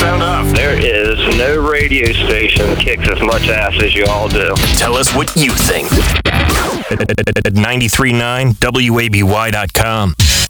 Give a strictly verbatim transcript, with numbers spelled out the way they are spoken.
sound off. There is no radio station that kicks as much ass as you all do. Tell us what you think at ninety-three point nine W A B Y dot com.